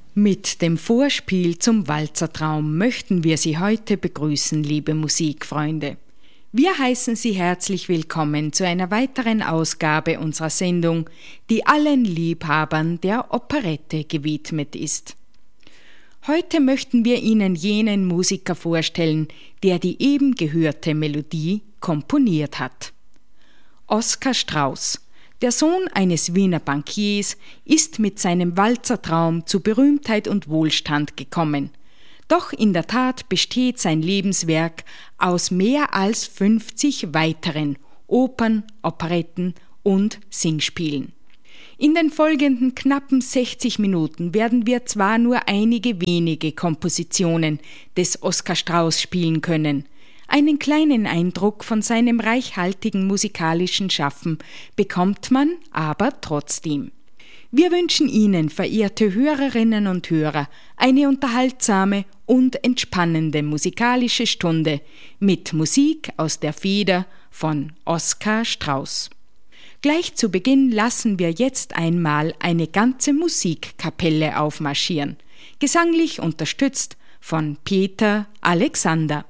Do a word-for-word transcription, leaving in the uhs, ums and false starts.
Mit dem Vorspiel zum Walzertraum möchten wir Sie heute begrüßen, liebe Musikfreunde. Wir heißen Sie herzlich willkommen zu einer weiteren Ausgabe unserer Sendung, die allen Liebhabern der Operette gewidmet ist. Heute möchten wir Ihnen jenen Musiker vorstellen, der die eben gehörte Melodie komponiert hat. Oskar Strauß, der Sohn eines Wiener Bankiers, ist mit seinem Walzertraum zu Berühmtheit und Wohlstand gekommen. Doch in der Tat besteht sein Lebenswerk aus mehr als fünfzig weiteren Opern, Operetten und Singspielen. In den folgenden knappen sechzig Minuten werden wir zwar nur einige wenige Kompositionen des Oskar Strauß spielen können. Einen kleinen Eindruck von seinem reichhaltigen musikalischen Schaffen bekommt man aber trotzdem. Wir wünschen Ihnen, verehrte Hörerinnen und Hörer, eine unterhaltsame und entspannende musikalische Stunde mit Musik aus der Feder von Oskar Strauß. Gleich zu Beginn lassen wir jetzt einmal eine ganze Musikkapelle aufmarschieren, gesanglich unterstützt von Peter Alexander.